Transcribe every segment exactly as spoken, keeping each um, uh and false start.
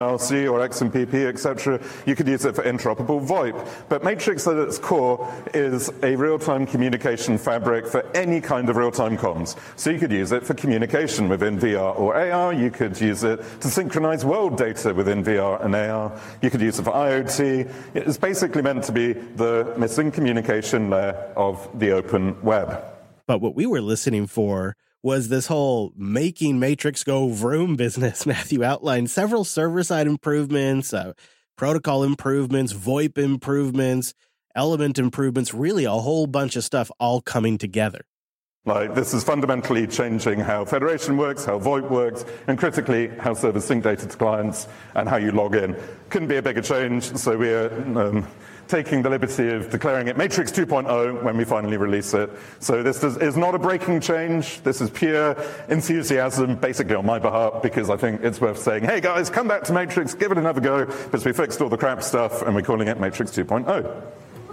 R C or X M P P, et cetera. You could use it for interoperable VoIP. But Matrix at its core is a real-time communication fabric for any kind of real-time comms. So you could use it for communication within V R or A R. You could use it to synchronize world data within V R and A R. You could use it for IoT. It's basically meant to be the missing communication layer of the open web. But what we were listening for was this whole making Matrix go vroom business. Matthew outlined several server-side improvements, uh, protocol improvements, VoIP improvements, element improvements, really a whole bunch of stuff all coming together. Like, this is fundamentally changing how Federation works, how VoIP works, and critically, how servers sync data to clients and how you log in. Couldn't be a bigger change, so we're um, taking the liberty of declaring it Matrix two point oh when we finally release it. So this does, is not a breaking change. This is pure enthusiasm, basically on my behalf, because I think it's worth saying, hey guys, come back to Matrix, give it another go, because we fixed all the crap stuff, and we're calling it Matrix two point oh.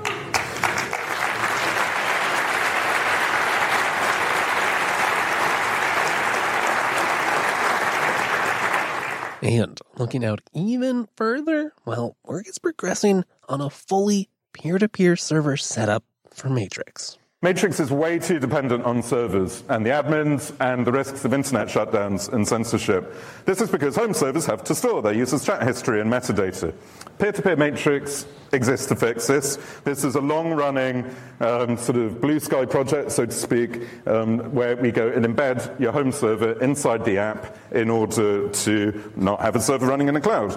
And looking out even further, well, work is progressing on a fully peer-to-peer server setup for Matrix. Matrix is way too dependent on servers and the admins and the risks of internet shutdowns and censorship. This is because home servers have to store their users' chat history and metadata. Peer-to-peer Matrix exists to fix this. This is a long-running um, sort of blue sky project, so to speak, um, where we go and embed your home server inside the app in order to not have a server running in the cloud.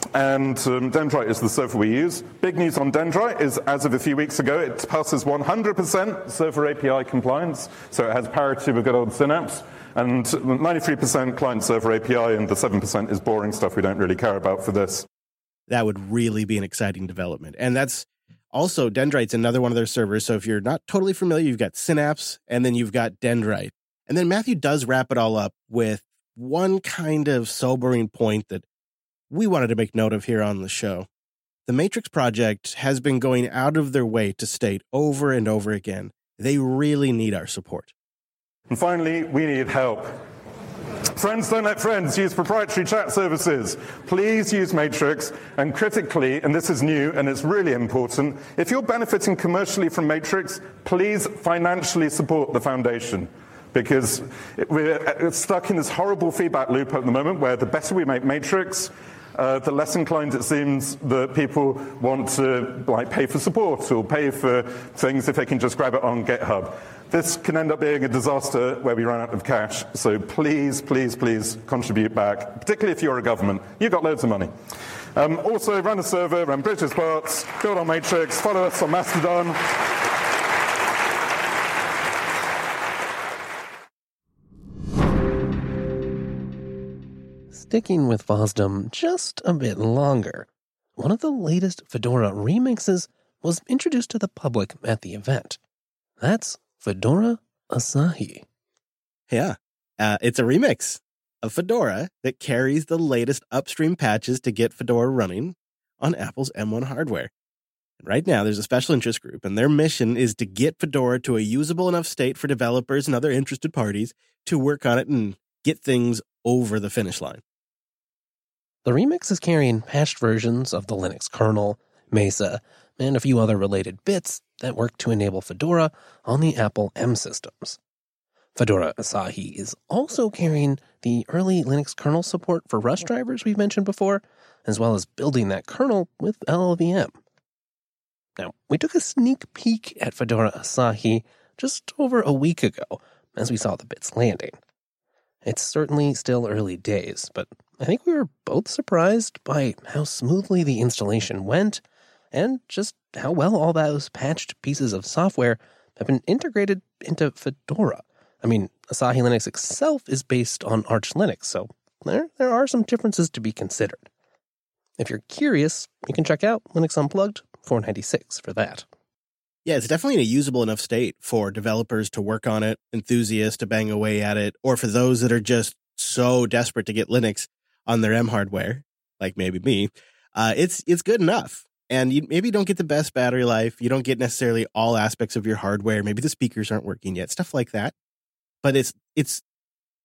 And um, Dendrite is the server we use. Big news on Dendrite is, as of a few weeks ago, it passes one hundred percent server A P I compliance, so it has parity with good old Synapse. And ninety-three percent client-server A P I, and the seven percent is boring stuff we don't really care about for this. That would really be an exciting development. And that's also, Dendrite's another one of their servers. So if you're not totally familiar, you've got Synapse, and then you've got Dendrite. And then Matthew does wrap it all up with one kind of sobering point that we wanted to make note of here on the show. The Matrix project has been going out of their way to state over and over again, they really need our support. And finally, we need help. Friends don't let friends use proprietary chat services. Please use Matrix, and critically, and this is new and it's really important, if you're benefiting commercially from Matrix, please financially support the foundation. Because we're stuck in this horrible feedback loop at the moment where the better we make Matrix, uh, the less inclined it seems that people want to like pay for support or pay for things if they can just grab it on GitHub. This can end up being a disaster where we run out of cash. So please, please, please contribute back, particularly if you're a government. You've got loads of money. Um, also, run a server, run Bridges parts, build on Matrix, follow us on Mastodon. Sticking with FOSDEM just a bit longer, one of the latest Fedora remixes was introduced to the public at the event. That's Fedora Asahi. Yeah, uh, it's a remix of Fedora that carries the latest upstream patches to get Fedora running on Apple's M one hardware. Right now, there's a special interest group, and their mission is to get Fedora to a usable enough state for developers and other interested parties to work on it and get things over the finish line. The remix is carrying patched versions of the Linux kernel, Mesa, and a few other related bits that work to enable Fedora on the Apple M systems. Fedora Asahi is also carrying the early Linux kernel support for Rust drivers we've mentioned before, as well as building that kernel with L L V M. Now, we took a sneak peek at Fedora Asahi just over a week ago as we saw the bits landing. It's certainly still early days, but I think we were both surprised by how smoothly the installation went and just how well all those patched pieces of software have been integrated into Fedora. I mean, Asahi Linux itself is based on Arch Linux, so there, there are some differences to be considered. If you're curious, you can check out Linux Unplugged four ninety-six for that. Yeah, it's definitely in a usable enough state for developers to work on it, enthusiasts to bang away at it, or for those that are just so desperate to get Linux on their M hardware, like maybe me. Uh, it's it's good enough. And you maybe don't get the best battery life. You don't get necessarily all aspects of your hardware. Maybe the speakers aren't working yet, stuff like that. But it's it's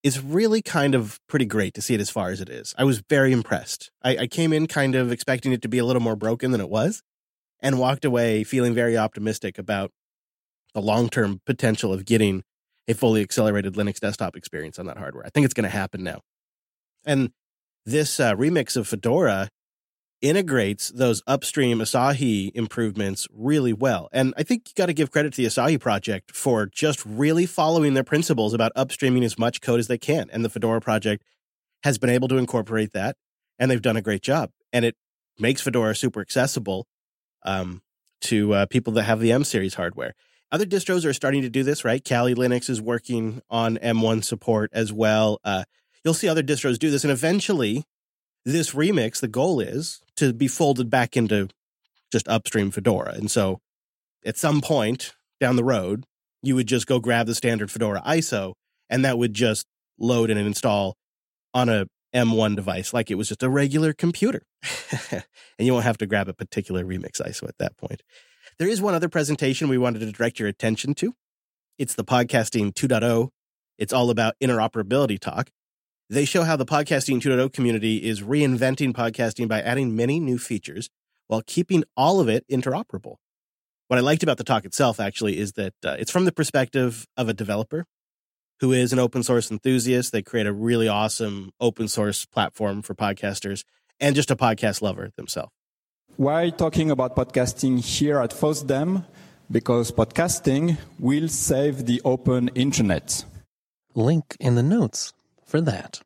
is really kind of pretty great to see it as far as it is. I was very impressed. I, I came in kind of expecting it to be a little more broken than it was, and walked away feeling very optimistic about the long-term potential of getting a fully accelerated Linux desktop experience on that hardware. I think it's going to happen now. And this uh, remix of Fedora integrates those upstream Asahi improvements really well. And I think you got to give credit to the Asahi project for just really following their principles about upstreaming as much code as they can. And the Fedora project has been able to incorporate that, and they've done a great job. And it makes Fedora super accessible um, to uh, people that have the M series hardware. Other distros are starting to do this, right? Kali Linux is working on M one support as well. Uh, you'll see other distros do this, and eventually this remix, the goal is to be folded back into just upstream Fedora. And so at some point down the road, you would just go grab the standard Fedora I S O, and that would just load and install on a M one device like it was just a regular computer. And you won't have to grab a particular remix I S O at that point. There is one other presentation we wanted to direct your attention to. It's the Podcasting two point oh. It's all about interoperability talk. They show how the Podcasting two point oh community is reinventing podcasting by adding many new features while keeping all of it interoperable. What I liked about the talk itself, actually, is that uh, it's from the perspective of a developer who is an open source enthusiast. They create a really awesome open source platform for podcasters and just a podcast lover themselves. Why talking about podcasting here at FOSDEM? Because podcasting will save the open internet. Link in the notes for that.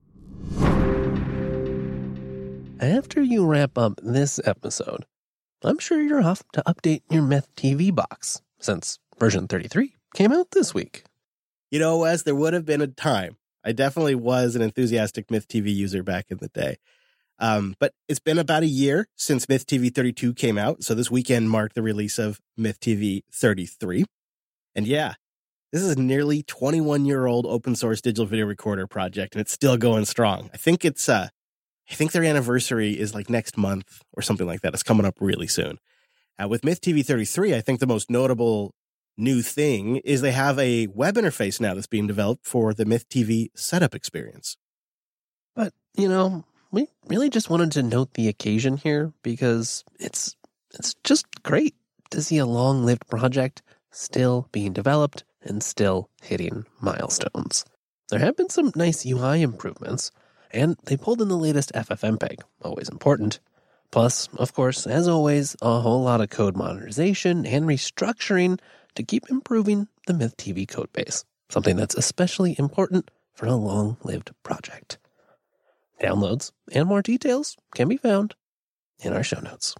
After you wrap up this episode, I'm sure you're off to update your Myth T V box, since version thirty-three came out this week. You know, Wes, there would have been a time. I definitely was an enthusiastic Myth T V user back in the day. Um, but it's been about a year since Myth T V thirty-two came out, so this weekend marked the release of Myth T V thirty-three. And yeah, this is a nearly twenty-one-year-old open source digital video recorder project, and it's still going strong. I think it's, uh, I think their anniversary is like next month or something like that. It's coming up really soon. Uh, with Myth T V thirty-three, I think the most notable new thing is they have a web interface now that's being developed for the Myth T V setup experience. But, you know, we really just wanted to note the occasion here because it's it's just great to see a long-lived project still being developed and still hitting milestones. There have been some nice U I improvements, and they pulled in the latest F F mpeg, always important. Plus, of course, as always, a whole lot of code modernization and restructuring to keep improving the Myth T V codebase, something that's especially important for a long-lived project. Downloads and more details can be found in our show notes.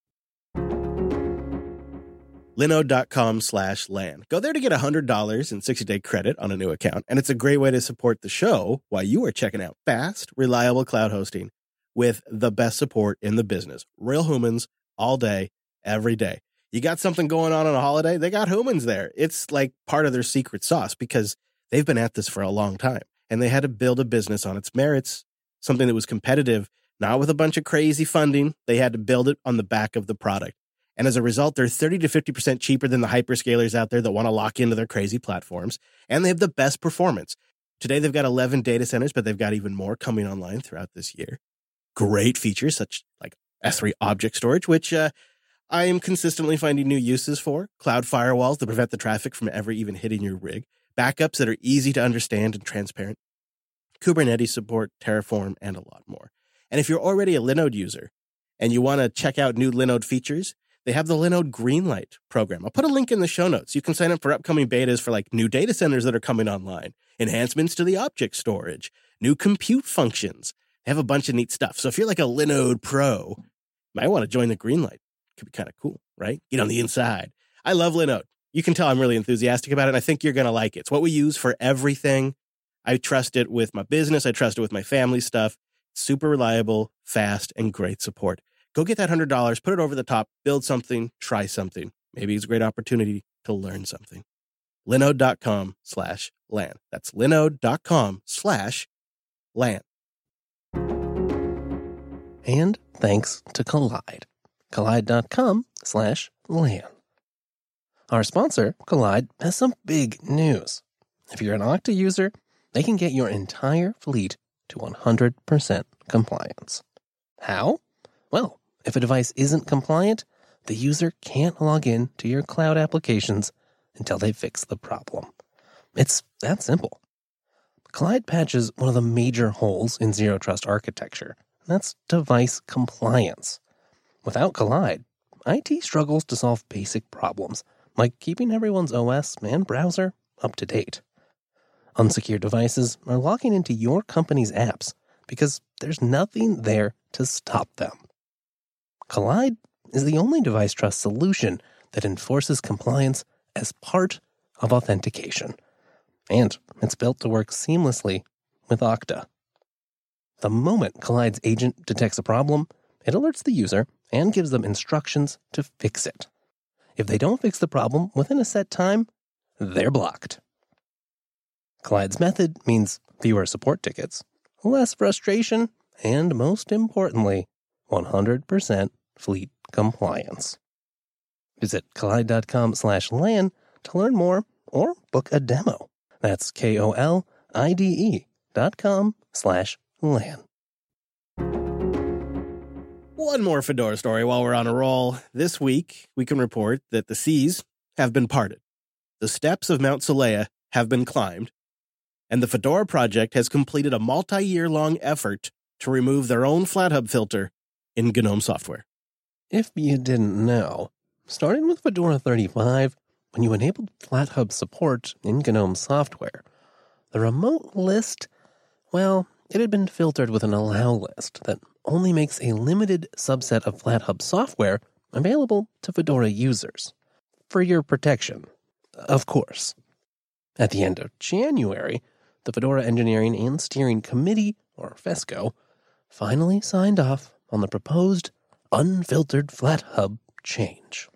Linode.com slash LAN. Go there to get one hundred dollars in sixty-day credit on a new account, and it's a great way to support the show while you are checking out fast, reliable cloud hosting with the best support in the business. Real humans all day, every day. You got something going on on a holiday? They got humans there. It's like part of their secret sauce because they've been at this for a long time, and they had to build a business on its merits, something that was competitive, not with a bunch of crazy funding. They had to build it on the back of the product. And as a result, they're thirty to fifty percent cheaper than the hyperscalers out there that want to lock into their crazy platforms. And they have the best performance. Today, they've got eleven data centers, but they've got even more coming online throughout this year. Great features such like S three object storage, which uh, I am consistently finding new uses for. Cloud firewalls to prevent the traffic from ever even hitting your rig. Backups that are easy to understand and transparent. Kubernetes support, Terraform, and a lot more. And if you're already a Linode user and you want to check out new Linode features, they have the Linode Greenlight program. I'll put a link in the show notes. You can sign up for upcoming betas for like new data centers that are coming online, enhancements to the object storage, new compute functions. They have a bunch of neat stuff. So if you're like a Linode pro, you might want to join the Greenlight. Could be kind of cool, right? Get on the inside. I love Linode. You can tell I'm really enthusiastic about it, and I think you're going to like it. It's what we use for everything. I trust it with my business. I trust it with my family stuff. Super reliable, fast, and great support. Go get that one hundred dollars, put it over the top, build something, try something. Maybe it's a great opportunity to learn something. Linode.com slash LAN. That's linode.com slash LAN. And thanks to Collide. Collide.com slash LAN. Our sponsor, Collide, has some big news. If you're an Okta user, they can get your entire fleet to one hundred percent compliance. How? Well, if a device isn't compliant, the user can't log in to your cloud applications until they fix the problem. It's that simple. Collide patches one of the major holes in Zero Trust architecture, and that's device compliance. Without Collide, I T struggles to solve basic problems, like keeping everyone's O S and browser up to date. Unsecured devices are logging into your company's apps because there's nothing there to stop them. Collide is the only device trust solution that enforces compliance as part of authentication. And it's built to work seamlessly with Okta. The moment Collide's agent detects a problem, it alerts the user and gives them instructions to fix it. If they don't fix the problem within a set time, they're blocked. Collide's method means fewer support tickets, less frustration, and most importantly, one hundred percent fleet compliance. Visit collide.com slash LAN to learn more or book a demo. That's K-O-L-I-D-E dot com slash LAN. One more Fedora story while we're on a roll. This week, we can report that the seas have been parted. The steps of Mount Solea have been climbed, and the Fedora project has completed a multi-year-long effort to remove their own FlatHub filter in GNOME software. If you didn't know, starting with Fedora thirty-five, when you enabled FlatHub support in GNOME software, the remote list, well, it had been filtered with an allow list that only makes a limited subset of FlatHub software available to Fedora users. For your protection, of course. At the end of January, the Fedora Engineering and Steering Committee, or FESCO, finally signed off on the proposed unfiltered FlatHub change.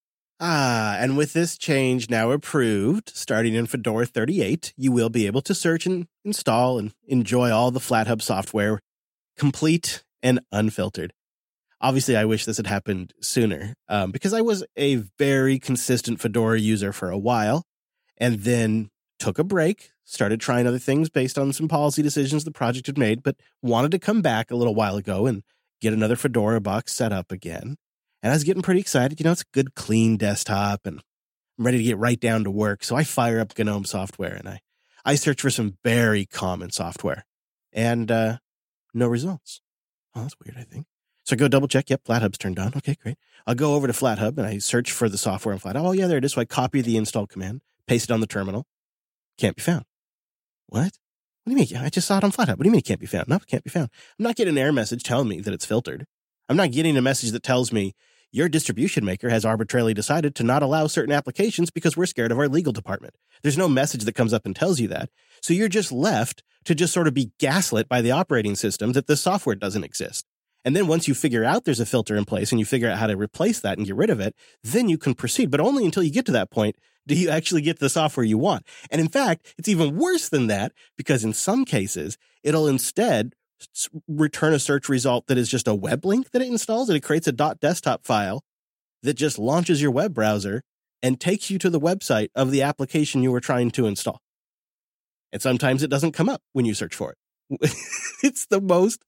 Ah, and with this change now approved, starting in Fedora thirty-eight, you will be able to search and install and enjoy all the FlatHub software, complete and unfiltered. Obviously, I wish this had happened sooner, um, because I was a very consistent Fedora user for a while, and then took a break, started trying other things based on some policy decisions the project had made, but wanted to come back a little while ago and get another Fedora box set up again. And I was getting pretty excited. You know, it's a good, clean desktop, and I'm ready to get right down to work. So I fire up GNOME software, and I, I search for some very common software. And uh, no results. Oh, that's weird, I think. So I go double check. Yep, FlatHub's turned on. Okay, great. I'll go over to FlatHub, and I search for the software in FlatHub. Oh, yeah, there it is. So I copy the install command, paste it on the terminal. Can't be found. What? What do you mean? I just saw it on FlatHub. What do you mean it can't be found? No, it can't be found. I'm not getting an error message telling me that it's filtered. I'm not getting a message that tells me your distribution maker has arbitrarily decided to not allow certain applications because we're scared of our legal department. There's no message that comes up and tells you that. So you're just left to just sort of be gaslit by the operating system that this software doesn't exist. And then once you figure out there's a filter in place and you figure out how to replace that and get rid of it, then you can proceed. But only until you get to that point do you actually get the software you want. And in fact, it's even worse than that, because in some cases, it'll instead return a search result that is just a web link that it installs, and it creates a .desktop file that just launches your web browser and takes you to the website of the application you were trying to install. And sometimes it doesn't come up when you search for it. It's the most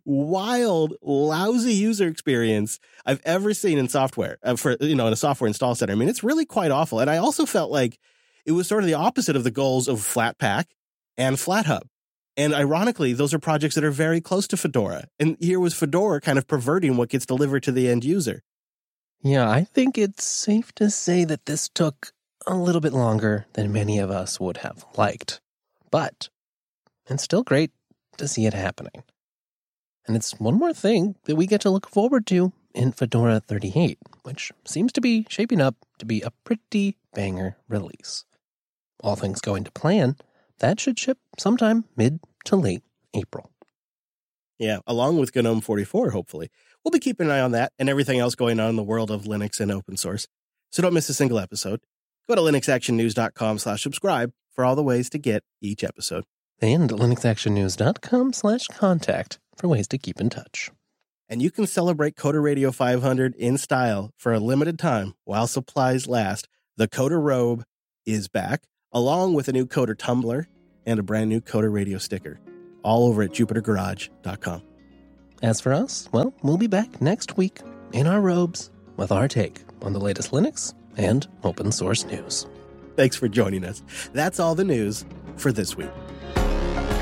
wild, lousy user experience I've ever seen in software, uh, for, you know, in a software install center. I mean, it's really quite awful. And I also felt like it was sort of the opposite of the goals of Flatpak and FlatHub. And ironically, those are projects that are very close to Fedora. And here was Fedora kind of perverting what gets delivered to the end user. Yeah, I think it's safe to say that this took a little bit longer than many of us would have liked. But it's still great to see it happening. And it's one more thing that we get to look forward to in Fedora thirty-eight, which seems to be shaping up to be a pretty banger release. All things going to plan, that should ship sometime mid to late April. Yeah, along with GNOME forty-four, hopefully. We'll be keeping an eye on that and everything else going on in the world of Linux and open source. So don't miss a single episode. Go to linuxactionnews.com slash subscribe for all the ways to get each episode. And linuxactionnews.com slash contact for ways to keep in touch. And you can celebrate Coder Radio five hundred in style for a limited time while supplies last. The Coder Robe is back, along with a new Coder tumbler and a brand new Coder Radio sticker, all over at jupiter garage dot com. As for us, well, we'll be back next week in our robes with our take on the latest Linux and open source news. Thanks for joining us. That's all the news for this week.